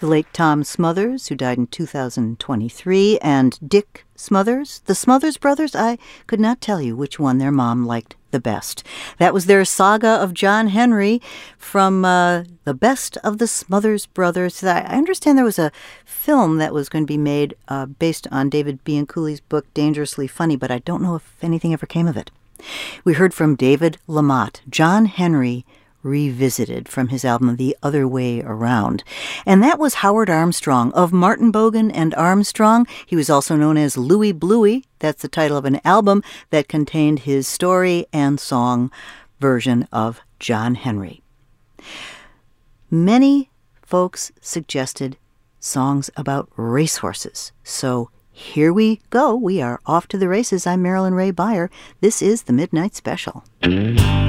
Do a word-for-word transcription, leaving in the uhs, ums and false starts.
the late Tom Smothers, who died in two thousand twenty-three, and Dick Smothers. The Smothers brothers, I could not tell you which one their mom liked the best. That was their saga of John Henry from uh, The Best of the Smothers Brothers. I understand there was a film that was going to be made uh, based on David Bianculli's book Dangerously Funny, but I don't know if anything ever came of it. We heard from David LaMotte, John Henry Revisited, from his album The Other Way Around. And that was Howard Armstrong of Martin Bogan and Armstrong. He was also known as Louie Bluey. That's the title of an album that contained his story and song version of John Henry. Many folks suggested songs about racehorses. So here we go. We are off to the races. I'm Marilyn Ray Beyer. This is the Midnight Special.